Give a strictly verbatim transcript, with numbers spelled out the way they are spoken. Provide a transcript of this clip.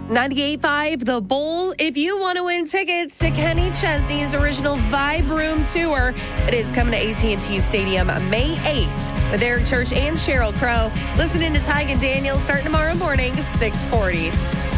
ninety-eight point five The Bull. If you want to win tickets to Kenny Chesney's original Vibe Room Tour, it is coming to A T and T Stadium May eighth with Eric Church and Sheryl Crow. Listening to Tig and Daniel starting tomorrow morning, six forty.